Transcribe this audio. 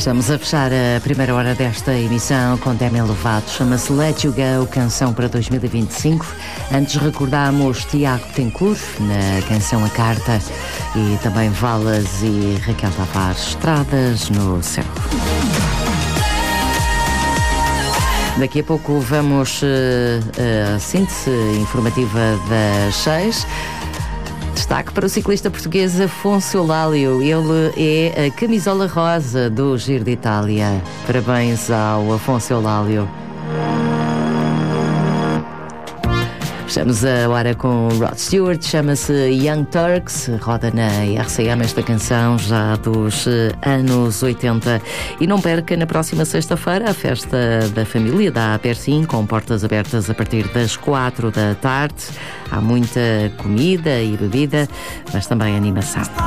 Estamos a fechar a primeira hora desta emissão com Demi Lovato. Chama-se Let You Go, canção para 2025. Antes recordámos Tiago Tencourt na canção A Carta e também Valas e Raquel Tavares, Estradas no Céu. Daqui a pouco vamos a síntese informativa das 6. Destaque para o ciclista português Afonso Eulálio. Ele é a camisola rosa do Giro de Itália. Parabéns ao Afonso Eulálio. Fechamos a hora com Rod Stewart, chama-se Young Turks, roda na RCM esta canção já dos anos 80. E não perca na próxima sexta-feira a festa da família da Apersim, com portas abertas a partir das 4 da tarde. Há muita comida e bebida, mas também animação.